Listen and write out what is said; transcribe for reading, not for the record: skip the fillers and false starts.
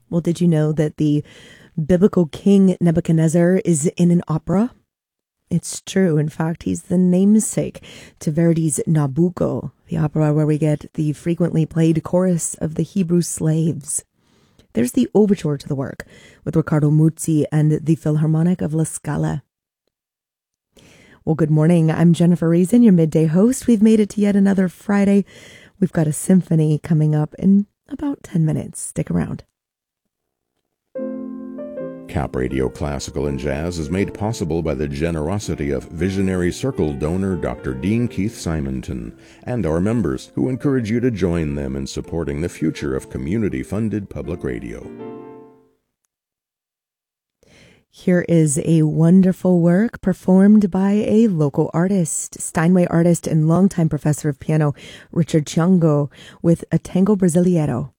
Well, did you know that the biblical king Nebuchadnezzar is in an opera? It's true. In fact, he's the namesake to Verdi's Nabucco, the opera where we get the frequently played chorus of the Hebrew slaves. There's the overture to the work with Riccardo Muzzi and the Philharmonic of La Scala. Well, good morning. I'm Jennifer Reason, your midday host. We've made it to yet another Friday. We've got a symphony coming up in about 10 minutes. Stick around. Cap Radio Classical and Jazz is made possible by the generosity of Visionary Circle donor Dr. Dean Keith Simonton and our members, who encourage you to join them in supporting the future of community-funded public radio. Here is a wonderful work performed by a local artist, Steinway artist and longtime professor of piano Richard Chiongo, with a Tango Brasileiro.